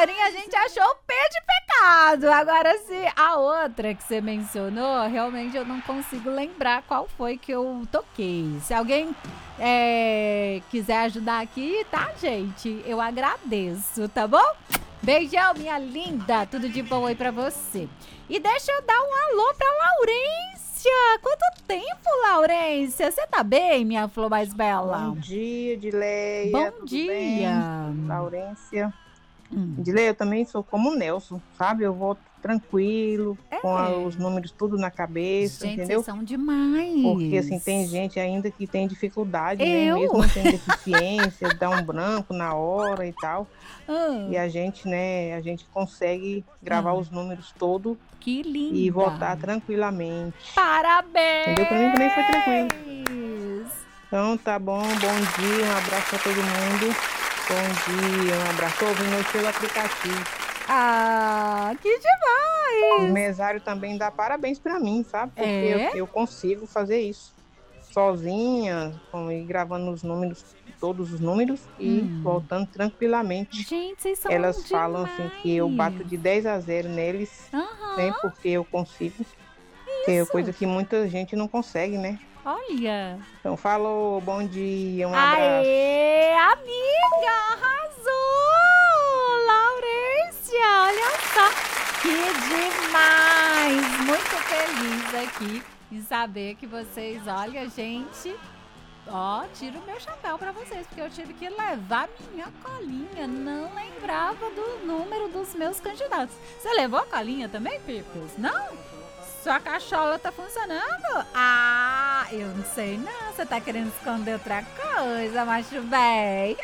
Tesourinha a gente achou o P de pecado. Agora, se a outra que você mencionou, realmente eu não consigo lembrar qual foi que eu toquei. Se alguém quiser ajudar aqui, tá, gente? Eu agradeço, tá bom? Beijão, minha linda. Tudo de bom aí pra você. E deixa eu dar um alô pra Laurência. Quanto tempo, Laurência? Você tá bem, minha flor mais bela? Bom dia, Edileia. Bom Tudo dia. bem? Laurência. Edileia, eu também sou como o Nelson, sabe? Eu volto tranquilo, com os números tudo na cabeça, gente, entendeu? Vocês são demais. Porque, assim, tem gente ainda que tem dificuldade, né? Mesmo não tem deficiência, dá um branco na hora e tal. E a gente, né, a gente consegue gravar os números todos. Que lindo. E voltar tranquilamente. Parabéns! Entendeu? Pra mim também foi tranquilo. Então, tá bom. Bom dia, um abraço pra todo mundo. Bom dia, um abraço. Tô ouvindo hoje pelo aplicativo. Ah, que demais! O mesário também dá parabéns pra mim, sabe? Porque eu consigo fazer isso sozinha, ir gravando os números, todos os números e voltando tranquilamente. Gente, vocês são Elas demais. falam assim que eu bato de 10-0 neles, né? Porque eu consigo. Que é coisa que muita gente não consegue, né? Olha. Então, falou, bom dia, um abraço. Aê, amiga, arrasou! Laurência, olha só, que demais! Muito feliz aqui em saber que vocês, olha, gente, tiro o meu chapéu pra vocês, porque eu tive que levar minha colinha, não lembrava do número dos meus candidatos. Você levou a colinha também, Pipos? Não? Sua cachola tá funcionando? Ah, eu não sei não. Você tá querendo esconder outra coisa, macho bem.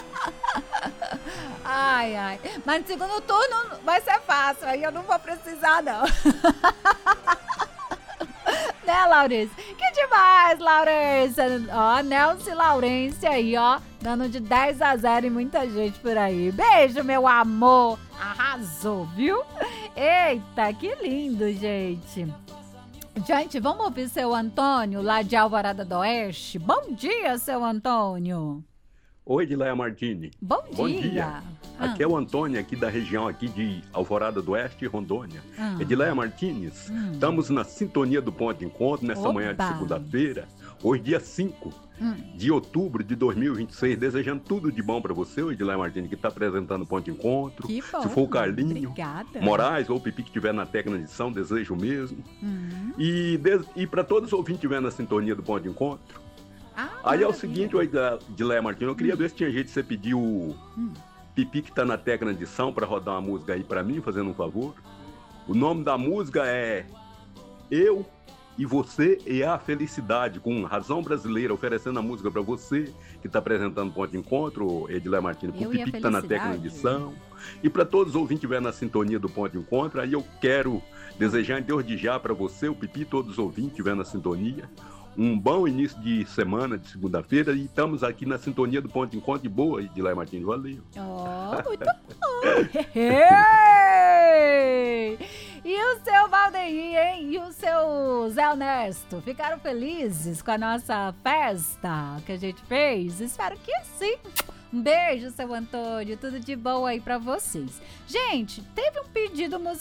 Ai. Mas no segundo turno vai ser fácil. Aí eu não vou precisar, não. Né, Laurência? Que demais, Laurência. Ó, Nelson e Laurência aí, ó. Dando de 10-0 em muita gente por aí. Beijo, meu amor. Arrasou, viu? Eita, que lindo, gente. Gente, vamos ouvir seu Antônio, lá de Alvorada do Oeste. Bom dia, seu Antônio. Oi, Edileia Martini. Bom dia. Aqui é o Antônio, aqui da região aqui de Alvorada do Oeste, Rondônia. Edileia Martins, estamos na sintonia do Ponto de Encontro nessa manhã de segunda-feira, hoje dia 5 de outubro de 2026, desejando tudo de bom para você, Edileia Martins, que está apresentando o Ponto de Encontro. Que bom. Se for o Carlinho, obrigada. Moraes ou o Pipi que estiver na técnica de edição, desejo o mesmo. E para todos os ouvintes que estiverem na sintonia do Ponto de Encontro, aí é o seguinte, Edileia Martins, eu queria ver se tinha jeito de você pedir o Pipi que tá na técnica de edição pra rodar uma música aí pra mim, fazendo um favor. O nome da música é Eu e Você e a Felicidade, com Razão Brasileira, oferecendo a música pra você que tá apresentando o Ponto de Encontro, Edileia Martins, pro Pipi que tá na técnica de edição. E pra todos os ouvintes que estiverem na sintonia do Ponto de Encontro, aí eu quero desejar em Deus de já pra você, o Pipi, todos os ouvintes que estiverem na sintonia, um bom início de semana, de segunda-feira, e estamos aqui na sintonia do Ponto de Encontro de boa, Edileia Martins, valeu. Muito bom. E o seu Valdeir, hein? E o seu Zé Ernesto? Ficaram felizes com a nossa festa que a gente fez? Espero que sim. Um beijo, seu Antônio. Tudo de bom aí pra vocês. Gente, teve um pedido musical